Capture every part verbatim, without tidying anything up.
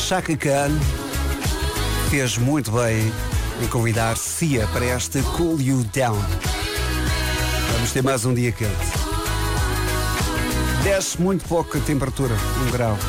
Chaka Khan fez muito bem em convidar Sia para este Cool You Down. Vamos ter mais um dia quente. Desce muito pouco a temperatura, um grau.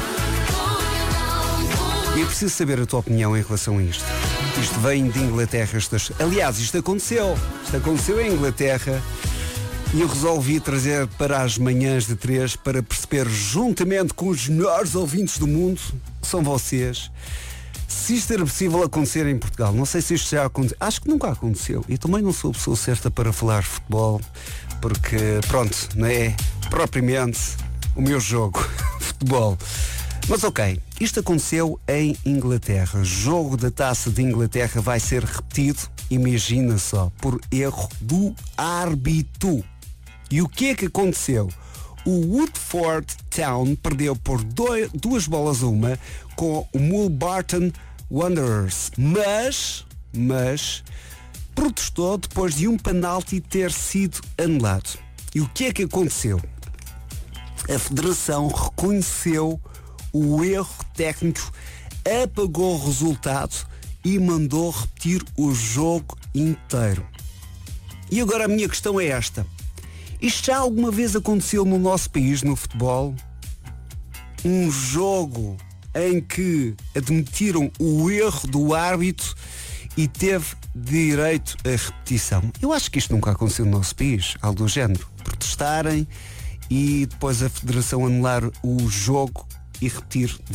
E eu preciso saber a tua opinião em relação a isto. Isto vem de Inglaterra. Estas... Aliás, isto aconteceu. Isto aconteceu em Inglaterra. E eu resolvi trazer para as manhãs de três para perceber, juntamente com os melhores ouvintes do mundo, que são vocês, se isto era possível acontecer em Portugal. Não sei se isto já aconteceu. Acho que nunca aconteceu. E também não sou a pessoa certa para falar futebol, porque, pronto, não é propriamente o meu jogo, futebol. Mas ok, isto aconteceu em Inglaterra. Jogo da Taça de Inglaterra vai ser repetido, imagina só, por erro do árbitro. E o que é que aconteceu? O Woodford Town perdeu por dois, duas bolas a uma com o Wolverhampton Wanderers, mas, mas protestou depois de um penalti ter sido anulado. E o que é que aconteceu? A Federação reconheceu o erro técnico, apagou o resultado e mandou repetir o jogo inteiro. E agora a minha questão é esta. Isto já alguma vez aconteceu no nosso país, no futebol? Um jogo em que admitiram o erro do árbitro e teve direito a repetição. Eu acho que isto nunca aconteceu no nosso país, algo do género. Protestarem e depois a Federação anular o jogo e repetir